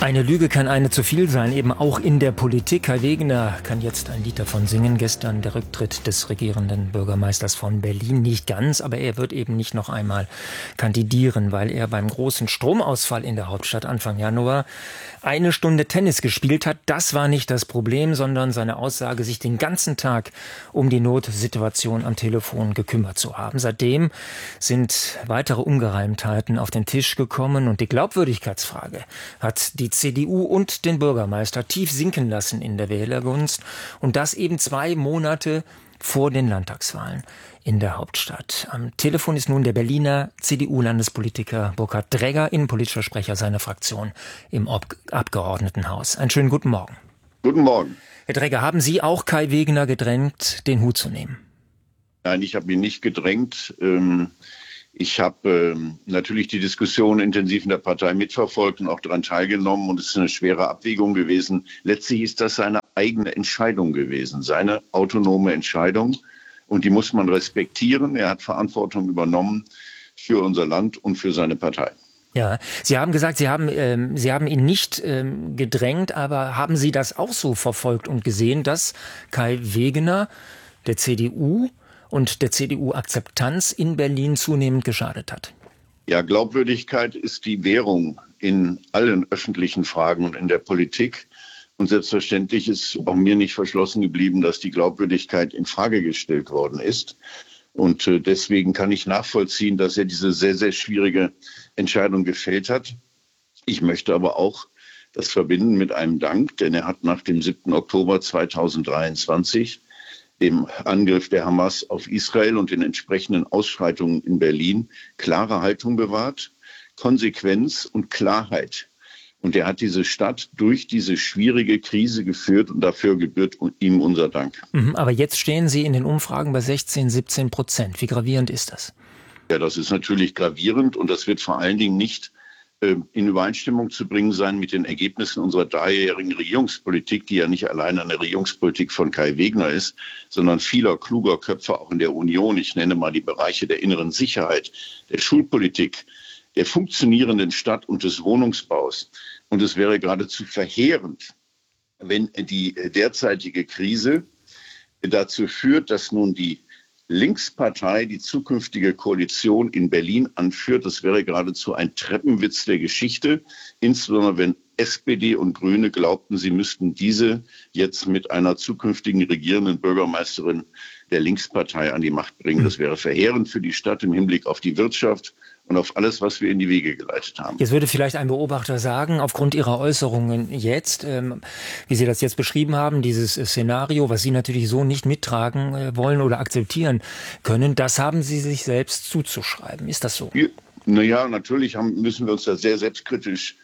Eine Lüge kann eine zu viel sein, eben auch in der Politik. Kai Wegener kann jetzt ein Lied davon singen. Gestern der Rücktritt des regierenden Bürgermeisters von Berlin. Nicht ganz, aber er wird eben nicht noch einmal kandidieren, weil er beim großen Stromausfall in der Hauptstadt Anfang Januar 1 Stunde Tennis gespielt hat. Das war nicht das Problem, sondern seine Aussage, sich den ganzen Tag um die Notsituation am Telefon gekümmert zu haben. Seitdem sind weitere Ungereimtheiten auf den Tisch gekommen und die Glaubwürdigkeitsfrage hat die CDU und den Bürgermeister tief sinken lassen in der Wählergunst. Und das eben 2 Monate vor den Landtagswahlen in der Hauptstadt. Am Telefon ist nun der Berliner CDU-Landespolitiker Burkhard Dregger, innenpolitischer Sprecher seiner Fraktion im Abgeordnetenhaus. Einen schönen guten Morgen. Guten Morgen. Herr Dregger, haben Sie auch Kai Wegener gedrängt, den Hut zu nehmen? Nein, ich habe ihn nicht gedrängt. Ich habe natürlich die Diskussion intensiv in der Partei mitverfolgt und auch daran teilgenommen. Und es ist eine schwere Abwägung gewesen. Letztlich ist das seine eigene Entscheidung gewesen, seine autonome Entscheidung. Und die muss man respektieren. Er hat Verantwortung übernommen für unser Land und für seine Partei. Ja, Sie haben gesagt, Sie haben ihn nicht gedrängt, aber haben Sie das auch so verfolgt und gesehen, dass Kai Wegener der CDU und der CDU-Akzeptanz in Berlin zunehmend geschadet hat? Ja, Glaubwürdigkeit ist die Währung in allen öffentlichen Fragen und in der Politik. Und selbstverständlich ist auch mir nicht verschlossen geblieben, dass die Glaubwürdigkeit in Frage gestellt worden ist. Und deswegen kann ich nachvollziehen, dass er diese sehr, sehr schwierige Entscheidung gefällt hat. Ich möchte aber auch das verbinden mit einem Dank, denn er hat nach dem 7. Oktober 2023, dem Angriff der Hamas auf Israel und den entsprechenden Ausschreitungen in Berlin, klare Haltung bewahrt, Konsequenz und Klarheit. Und er hat diese Stadt durch diese schwierige Krise geführt und dafür gebührt ihm unser Dank. Aber jetzt stehen Sie in den Umfragen bei 16-17%. Wie gravierend ist das? Ja, das ist natürlich gravierend und das wird vor allen Dingen nicht in Übereinstimmung zu bringen sein mit den Ergebnissen unserer 3-jährigen Regierungspolitik, die ja nicht alleine eine Regierungspolitik von Kai Wegener ist, sondern vieler kluger Köpfe auch in der Union. Ich nenne mal die Bereiche der inneren Sicherheit, der Schulpolitik, der funktionierenden Stadt und des Wohnungsbaus. Und es wäre geradezu verheerend, wenn die derzeitige Krise dazu führt, dass nun die Linkspartei die zukünftige Koalition in Berlin anführt. Das wäre geradezu ein Treppenwitz der Geschichte, insbesondere wenn SPD und Grüne glaubten, sie müssten diese jetzt mit einer zukünftigen regierenden Bürgermeisterin der Linkspartei an die Macht bringen. Das wäre verheerend für die Stadt im Hinblick auf die Wirtschaft und auf alles, was wir in die Wege geleitet haben. Jetzt würde vielleicht ein Beobachter sagen, aufgrund Ihrer Äußerungen jetzt, wie Sie das jetzt beschrieben haben, dieses Szenario, was Sie natürlich so nicht mittragen wollen oder akzeptieren können, das haben Sie sich selbst zuzuschreiben. Ist das so? Naja, natürlich müssen wir uns da sehr selbstkritisch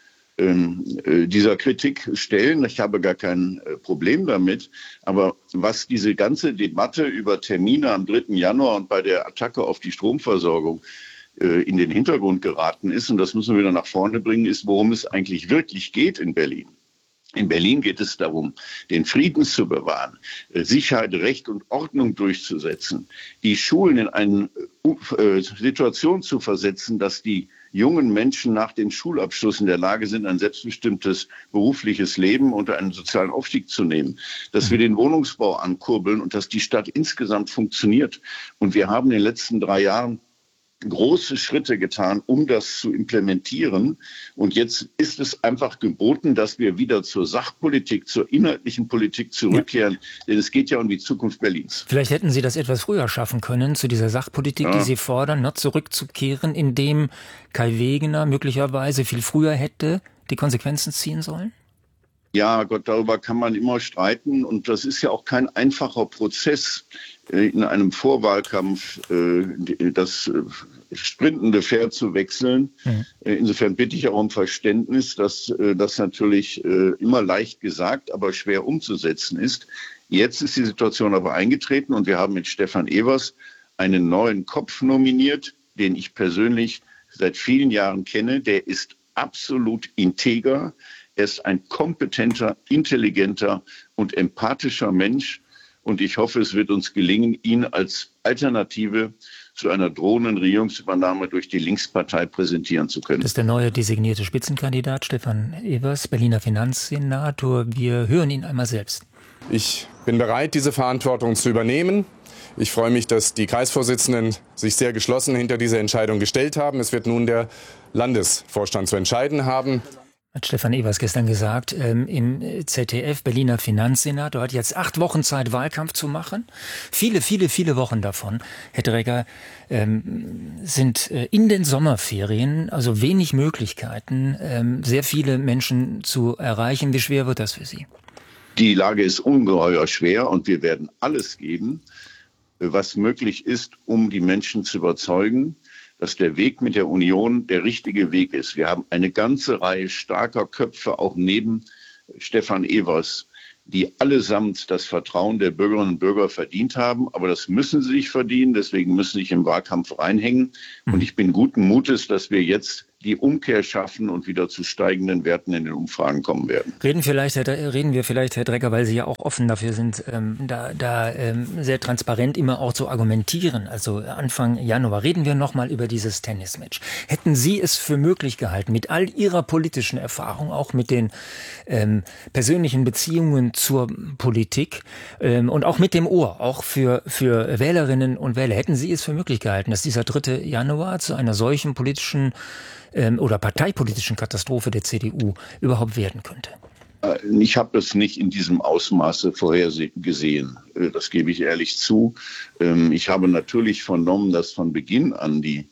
dieser Kritik stellen. Ich habe gar kein Problem damit. Aber was diese ganze Debatte über Termine am 3. Januar und bei der Attacke auf die Stromversorgung in den Hintergrund geraten ist, und das müssen wir wieder nach vorne bringen, ist, worum es eigentlich wirklich geht in Berlin. In Berlin geht es darum, den Frieden zu bewahren, Sicherheit, Recht und Ordnung durchzusetzen, die Schulen in eine Situation zu versetzen, dass die jungen Menschen nach dem Schulabschluss in der Lage sind, ein selbstbestimmtes berufliches Leben unter einen sozialen Aufstieg zu nehmen, dass wir den Wohnungsbau ankurbeln und dass die Stadt insgesamt funktioniert. Und wir haben in den letzten 3 Jahren große Schritte getan, um das zu implementieren. Und jetzt ist es einfach geboten, dass wir wieder zur Sachpolitik, zur inhaltlichen Politik zurückkehren. Ja. Denn es geht ja um die Zukunft Berlins. Vielleicht hätten Sie das etwas früher schaffen können, zu dieser Sachpolitik, die Sie fordern, zurückzukehren, indem Kai Wegener möglicherweise viel früher hätte die Konsequenzen ziehen sollen? Ja, Gott, darüber kann man immer streiten. Und das ist ja auch kein einfacher Prozess, in einem Vorwahlkampf das sprintende Pferd zu wechseln. Insofern bitte ich auch um Verständnis, dass das natürlich immer leicht gesagt, aber schwer umzusetzen ist. Jetzt ist die Situation aber eingetreten und wir haben mit Stefan Evers einen neuen Kopf nominiert, den ich persönlich seit vielen Jahren kenne. Der ist absolut integer. Er ist ein kompetenter, intelligenter und empathischer Mensch. Und ich hoffe, es wird uns gelingen, ihn als Alternative zu einer drohenden Regierungsübernahme durch die Linkspartei präsentieren zu können. Das ist der neue designierte Spitzenkandidat Stefan Evers, Berliner Finanzsenator. Wir hören ihn einmal selbst. Ich bin bereit, diese Verantwortung zu übernehmen. Ich freue mich, dass die Kreisvorsitzenden sich sehr geschlossen hinter diese Entscheidung gestellt haben. Es wird nun der Landesvorstand zu entscheiden haben. Hat Stefan Evers gestern gesagt, im ZDF, Berliner Finanzsenator, hat jetzt 8 Wochen Zeit, Wahlkampf zu machen. Viele Wochen davon, Herr Dregger, sind in den Sommerferien, also wenig Möglichkeiten, sehr viele Menschen zu erreichen. Wie schwer wird das für Sie? Die Lage ist ungeheuer schwer und wir werden alles geben, was möglich ist, um die Menschen zu überzeugen, dass der Weg mit der Union der richtige Weg ist. Wir haben eine ganze Reihe starker Köpfe, auch neben Stefan Evers, die allesamt das Vertrauen der Bürgerinnen und Bürger verdient haben. Aber das müssen sie sich verdienen, deswegen müssen sie sich im Wahlkampf reinhängen. Und ich bin guten Mutes, dass wir jetzt die Umkehr schaffen und wieder zu steigenden Werten in den Umfragen kommen werden. Reden wir vielleicht, Herr Dregger, weil Sie ja auch offen dafür sind, sehr transparent immer auch zu argumentieren. Also Anfang Januar reden wir nochmal über dieses Tennismatch. Hätten Sie es für möglich gehalten, mit all Ihrer politischen Erfahrung, auch mit den persönlichen Beziehungen zur Politik und auch mit dem Ohr, auch für Wählerinnen und Wähler, hätten Sie es für möglich gehalten, dass dieser 3. Januar zu einer solchen politischen oder parteipolitischen Katastrophe der CDU überhaupt werden könnte? Ich habe das nicht in diesem Ausmaße vorhergesehen. Das gebe ich ehrlich zu. Ich habe natürlich vernommen, dass von Beginn an die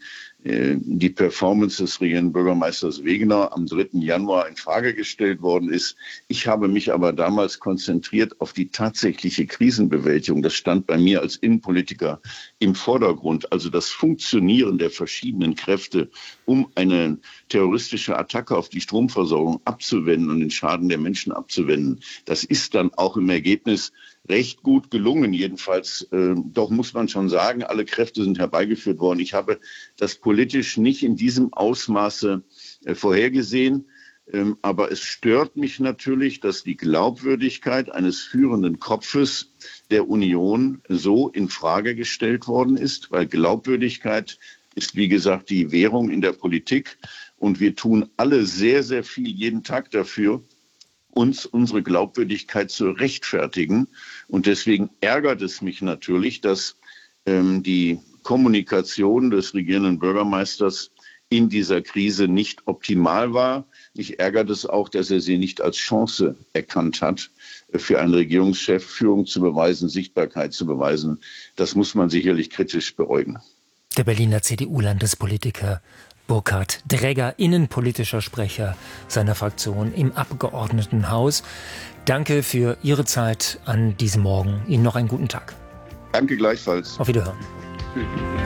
Performance des regierenden Bürgermeisters Wegener am 3. Januar in Frage gestellt worden ist. Ich habe mich aber damals konzentriert auf die tatsächliche Krisenbewältigung. Das stand bei mir als Innenpolitiker im Vordergrund. Also das Funktionieren der verschiedenen Kräfte, um eine terroristische Attacke auf die Stromversorgung abzuwenden und den Schaden der Menschen abzuwenden. Das ist dann auch im Ergebnis recht gut gelungen. Jedenfalls, doch muss man schon sagen, alle Kräfte sind herbeigeführt worden. Ich habe das politisch nicht in diesem Ausmaße vorhergesehen. Aber es stört mich natürlich, dass die Glaubwürdigkeit eines führenden Kopfes der Union so in Frage gestellt worden ist, weil Glaubwürdigkeit ist, wie gesagt, die Währung in der Politik. Und wir tun alle sehr, sehr viel jeden Tag dafür, uns unsere Glaubwürdigkeit zu rechtfertigen. Und deswegen ärgert es mich natürlich, dass die Kommunikation des regierenden Bürgermeisters in dieser Krise nicht optimal war. Mich ärgert es auch, dass er sie nicht als Chance erkannt hat, für einen Regierungschef Führung zu beweisen, Sichtbarkeit zu beweisen. Das muss man sicherlich kritisch beäugen. Der Berliner CDU-Landespolitiker Burkhard Dregger, innenpolitischer Sprecher seiner Fraktion im Abgeordnetenhaus. Danke für Ihre Zeit an diesem Morgen. Ihnen noch einen guten Tag. Danke gleichfalls. Auf Wiederhören.